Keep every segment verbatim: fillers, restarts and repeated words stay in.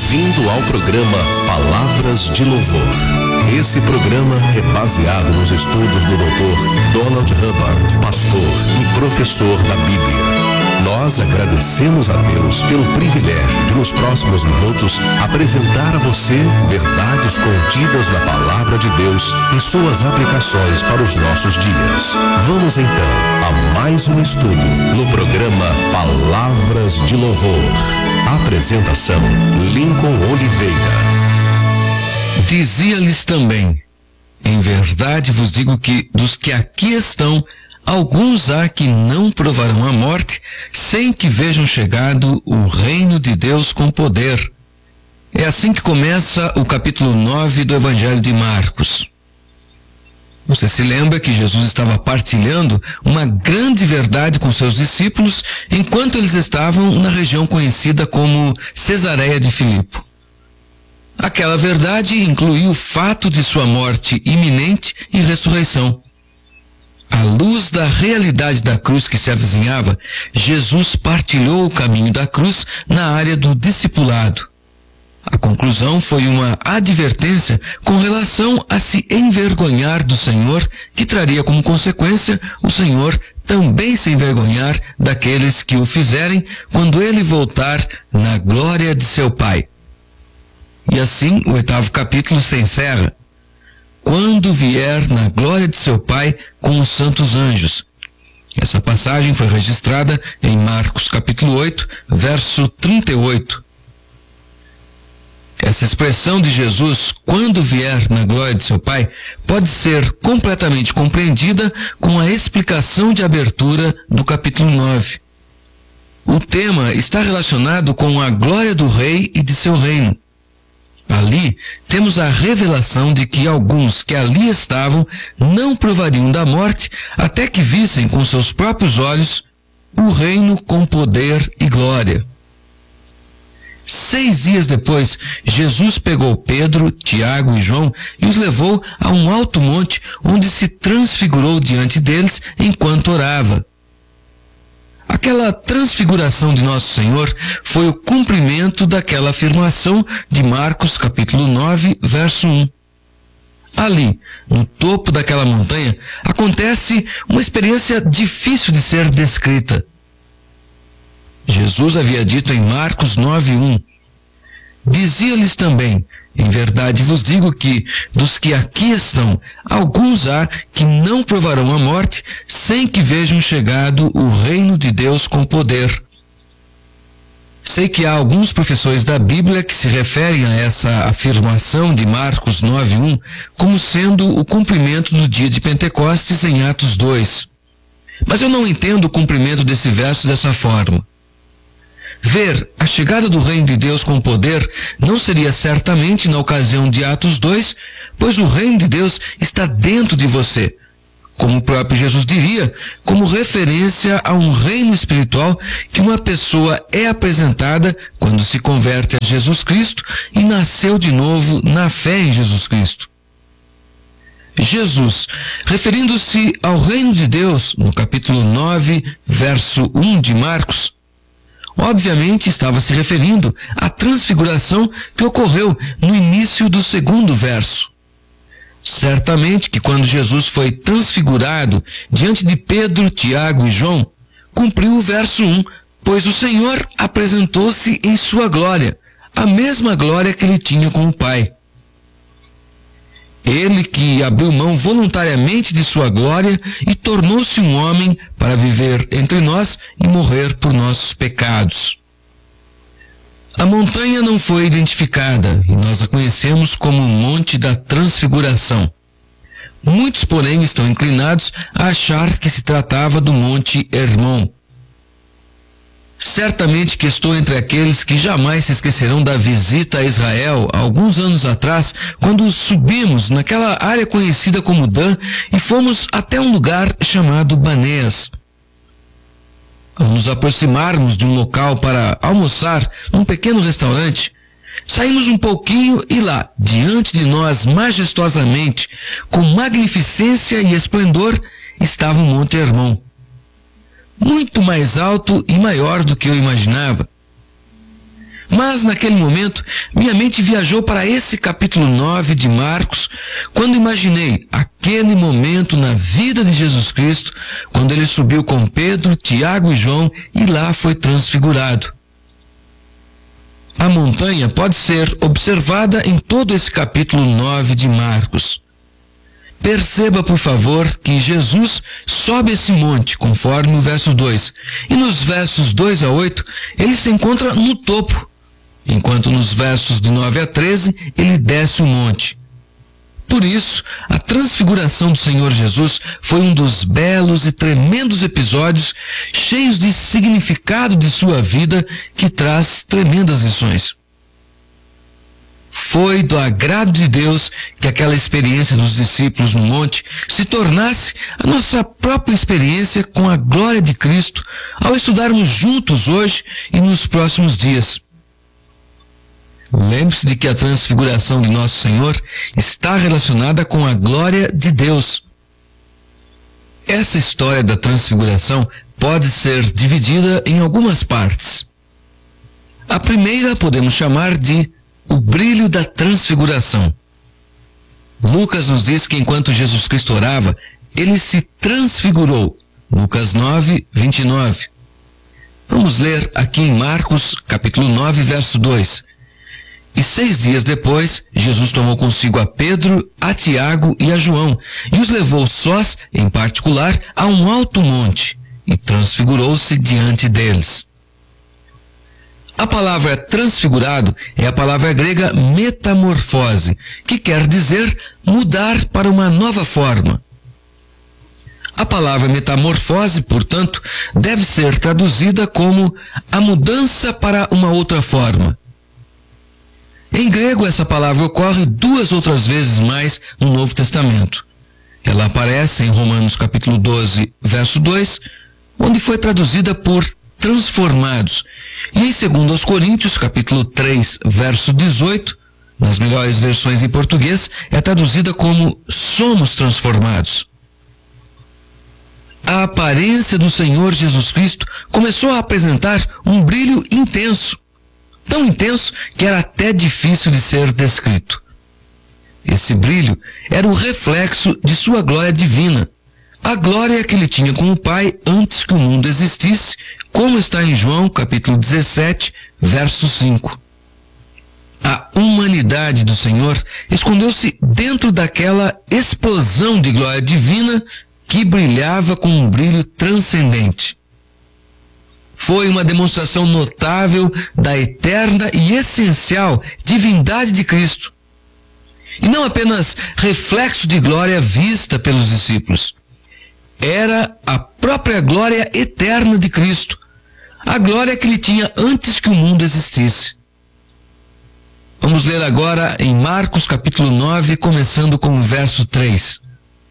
Bem-vindo ao programa Palavras de Louvor. Esse programa é baseado nos estudos do doutor Donald Hubbard, pastor e professor da Bíblia. Nós agradecemos a Deus pelo privilégio de, nos próximos minutos, apresentar a você verdades contidas na Palavra de Deus e suas aplicações para os nossos dias. Vamos então a mais um estudo no programa Palavras de Louvor. Apresentação: Lincoln Oliveira. Dizia-lhes também: em verdade vos digo que, dos que aqui estão, alguns há que não provarão a morte, sem que vejam chegado o reino de Deus com poder. É assim que começa o capítulo nove do Evangelho de Marcos. Você se lembra que Jesus estava partilhando uma grande verdade com seus discípulos, enquanto eles estavam na região conhecida como Cesareia de Filipe. Aquela verdade incluía o fato de sua morte iminente e ressurreição. À luz da realidade da cruz que se avizinhava, Jesus partilhou o caminho da cruz na área do discipulado. A conclusão foi uma advertência com relação a se envergonhar do Senhor, que traria como consequência o Senhor também se envergonhar daqueles que o fizerem quando ele voltar na glória de seu Pai. E assim o oitavo capítulo se encerra: quando vier na glória de seu Pai com os santos anjos. Essa passagem foi registrada em Marcos capítulo oito, verso trinta e oito. Essa expressão de Jesus, quando vier na glória de seu Pai, pode ser completamente compreendida com a explicação de abertura do capítulo nove. O tema está relacionado com a glória do Rei e de seu reino. Ali, temos a revelação de que alguns que ali estavam não provariam da morte até que vissem com seus próprios olhos o reino com poder e glória. Seis dias depois, Jesus pegou Pedro, Tiago e João e os levou a um alto monte, onde se transfigurou diante deles enquanto orava. Aquela transfiguração de Nosso Senhor foi o cumprimento daquela afirmação de Marcos capítulo nove, verso um. Ali, no topo daquela montanha, acontece uma experiência difícil de ser descrita. Jesus havia dito em Marcos nove, um: dizia-lhes também: em verdade vos digo que, dos que aqui estão, alguns há que não provarão a morte, sem que vejam chegado o reino de Deus com poder. Sei que há alguns professores da Bíblia que se referem a essa afirmação de Marcos nove, um como sendo o cumprimento do dia de Pentecostes em Atos dois. Mas eu não entendo o cumprimento desse verso dessa forma. Ver a chegada do reino de Deus com poder não seria certamente na ocasião de Atos dois, pois o reino de Deus está dentro de você, como o próprio Jesus diria, como referência a um reino espiritual que uma pessoa é apresentada quando se converte a Jesus Cristo e nasceu de novo na fé em Jesus Cristo. Jesus, referindo-se ao reino de Deus, no capítulo nove, verso um de Marcos, obviamente estava se referindo à transfiguração que ocorreu no início do segundo verso. Certamente que quando Jesus foi transfigurado diante de Pedro, Tiago e João, cumpriu o verso um, pois o Senhor apresentou-se em sua glória, a mesma glória que ele tinha com o Pai. Ele que abriu mão voluntariamente de sua glória e tornou-se um homem para viver entre nós e morrer por nossos pecados. A montanha não foi identificada e nós a conhecemos como o Monte da Transfiguração. Muitos, porém, estão inclinados a achar que se tratava do Monte Hermon. Certamente que estou entre aqueles que jamais se esquecerão da visita a Israel, alguns anos atrás, quando subimos naquela área conhecida como Dan e fomos até um lugar chamado Baneas. Ao nos aproximarmos de um local para almoçar num pequeno restaurante, saímos um pouquinho e lá, diante de nós, majestosamente, com magnificência e esplendor, estava o Monte Hermon. Muito mais alto e maior do que eu imaginava. Mas, naquele momento, minha mente viajou para esse capítulo nove de Marcos, quando imaginei aquele momento na vida de Jesus Cristo, quando ele subiu com Pedro, Tiago e João e lá foi transfigurado. A montanha pode ser observada em todo esse capítulo nove de Marcos. Perceba, por favor, que Jesus sobe esse monte, conforme o verso dois, e nos versos dois a oito, ele se encontra no topo, enquanto nos versos de nove a treze, ele desce o monte. Por isso, a transfiguração do Senhor Jesus foi um dos belos e tremendos episódios, cheios de significado de sua vida, que traz tremendas lições. Foi do agrado de Deus que aquela experiência dos discípulos no monte se tornasse a nossa própria experiência com a glória de Cristo, ao estudarmos juntos hoje e nos próximos dias. Lembre-se de que a transfiguração de Nosso Senhor está relacionada com a glória de Deus. Essa história da transfiguração pode ser dividida em algumas partes. A primeira podemos chamar de o brilho da transfiguração. Lucas nos diz que enquanto Jesus Cristo orava, ele se transfigurou. Lucas nove, vinte e nove. Vamos ler aqui em Marcos, capítulo nove, verso dois. E seis dias depois, Jesus tomou consigo a Pedro, a Tiago e a João, e os levou sós, em particular, a um alto monte, e transfigurou-se diante deles. A palavra transfigurado é a palavra grega metamorfose, que quer dizer mudar para uma nova forma. A palavra metamorfose, portanto, deve ser traduzida como a mudança para uma outra forma. Em grego, essa palavra ocorre duas outras vezes mais no Novo Testamento. Ela aparece em Romanos capítulo doze, verso dois, onde foi traduzida por transformados. E em segundo aos Coríntios, capítulo três, verso dezoito, nas melhores versões em português, é traduzida como somos transformados. A aparência do Senhor Jesus Cristo começou a apresentar um brilho intenso, tão intenso que era até difícil de ser descrito. Esse brilho era o reflexo de sua glória divina, a glória que ele tinha com o Pai antes que o mundo existisse, como está em João capítulo dezessete, verso cinco. A humanidade do Senhor escondeu-se dentro daquela explosão de glória divina que brilhava com um brilho transcendente. Foi uma demonstração notável da eterna e essencial divindade de Cristo. E não apenas reflexo de glória vista pelos discípulos. Era a própria glória eterna de Cristo, a glória que ele tinha antes que o mundo existisse. Vamos ler agora em Marcos capítulo nove, começando com o verso três.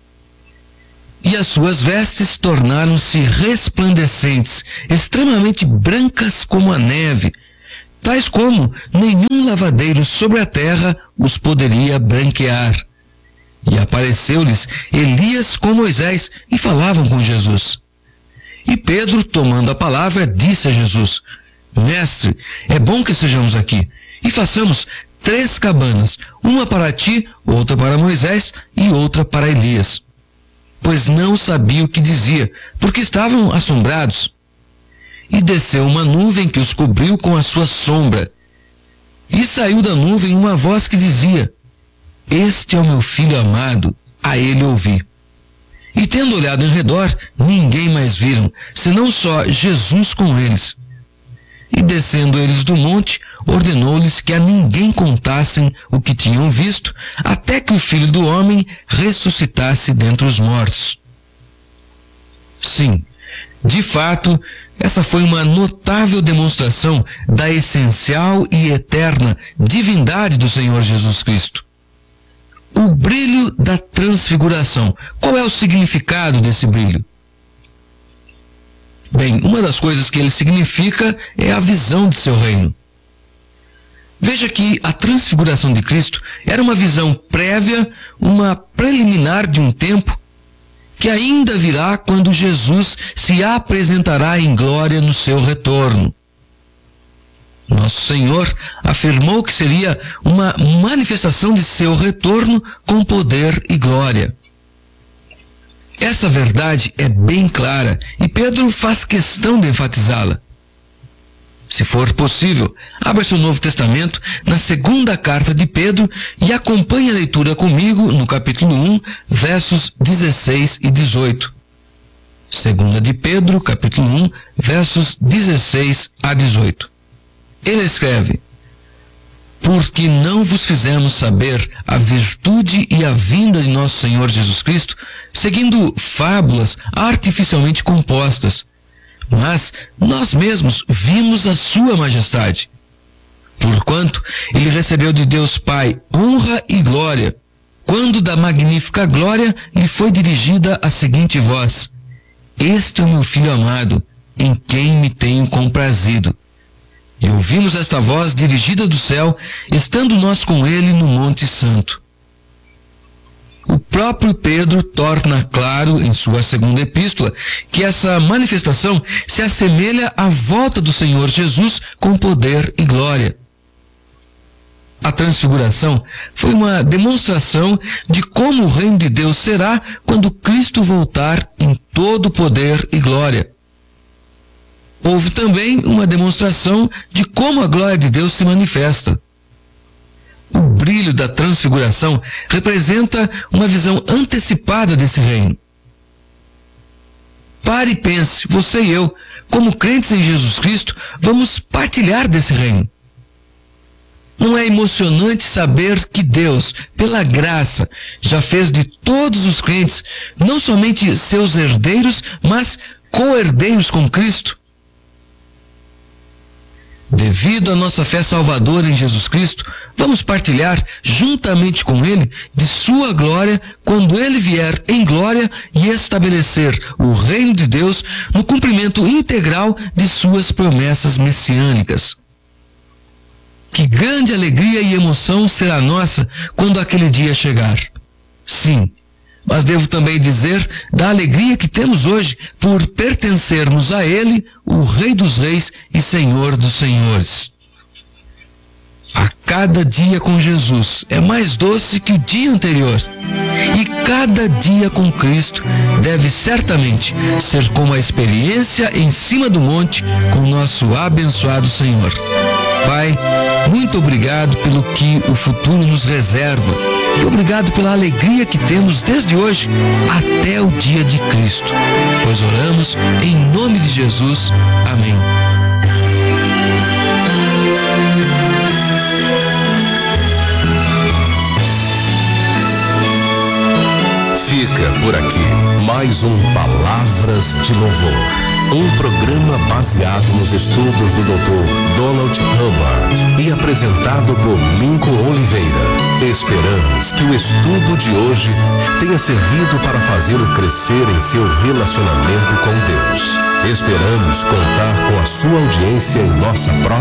E as suas vestes tornaram-se resplandecentes, extremamente brancas como a neve, tais como nenhum lavadeiro sobre a terra os poderia branquear. E apareceu-lhes Elias com Moisés e falavam com Jesus. E Pedro, tomando a palavra, disse a Jesus: Mestre, é bom que estejamos aqui, e façamos três cabanas, uma para ti, outra para Moisés e outra para Elias. Pois não sabia o que dizia, porque estavam assombrados. E desceu uma nuvem que os cobriu com a sua sombra. E saiu da nuvem uma voz que dizia: Este é o meu filho amado, a ele ouvi. E tendo olhado em redor, ninguém mais viram, senão só Jesus com eles. E descendo eles do monte, ordenou-lhes que a ninguém contassem o que tinham visto, até que o Filho do Homem ressuscitasse dentre os mortos. Sim, de fato, essa foi uma notável demonstração da essencial e eterna divindade do Senhor Jesus Cristo. O brilho da transfiguração. Qual é o significado desse brilho? Bem, uma das coisas que ele significa é a visão de seu reino. Veja que a transfiguração de Cristo era uma visão prévia, uma preliminar de um tempo que ainda virá quando Jesus se apresentará em glória no seu retorno. Nosso Senhor afirmou que seria uma manifestação de seu retorno com poder e glória. Essa verdade é bem clara e Pedro faz questão de enfatizá-la. Se for possível, abra seu Novo Testamento na segunda carta de Pedro e acompanhe a leitura comigo no capítulo um, versos dezesseis e dezoito. Segunda de Pedro, capítulo um, versos dezesseis a dezoito. Ele escreve: porque não vos fizemos saber a virtude e a vinda de nosso Senhor Jesus Cristo, seguindo fábulas artificialmente compostas, mas nós mesmos vimos a sua majestade. Porquanto ele recebeu de Deus Pai honra e glória, quando da magnífica glória lhe foi dirigida a seguinte voz: este é o meu Filho amado, em quem me tenho comprazido. E ouvimos esta voz dirigida do céu, estando nós com ele no Monte Santo. O próprio Pedro torna claro em sua segunda epístola que essa manifestação se assemelha à volta do Senhor Jesus com poder e glória. A transfiguração foi uma demonstração de como o reino de Deus será quando Cristo voltar em todo poder e glória. Houve também uma demonstração de como a glória de Deus se manifesta. O brilho da transfiguração representa uma visão antecipada desse reino. Pare e pense, você e eu, como crentes em Jesus Cristo, vamos partilhar desse reino. Não é emocionante saber que Deus, pela graça, já fez de todos os crentes, não somente seus herdeiros, mas co-herdeiros com Cristo? Devido à nossa fé salvadora em Jesus Cristo, vamos partilhar juntamente com Ele de sua glória quando Ele vier em glória e estabelecer o reino de Deus no cumprimento integral de suas promessas messiânicas. Que grande alegria e emoção será nossa quando aquele dia chegar. Sim, mas devo também dizer da alegria que temos hoje por pertencermos a Ele, o Rei dos Reis e Senhor dos Senhores. A cada dia com Jesus é mais doce que o dia anterior. E cada dia com Cristo deve certamente ser como a experiência em cima do monte com nosso abençoado Senhor. Pai, muito obrigado pelo que o futuro nos reserva e obrigado pela alegria que temos desde hoje até o dia de Cristo. Pois oramos em nome de Jesus. Amém. Fica por aqui mais um Palavras de Louvor. Um programa baseado nos estudos do doutor Donald Hubbard e apresentado por Lincoln Oliveira. Esperamos que o estudo de hoje tenha servido para fazê-lo crescer em seu relacionamento com Deus. Esperamos contar com a sua audiência em nossa próxima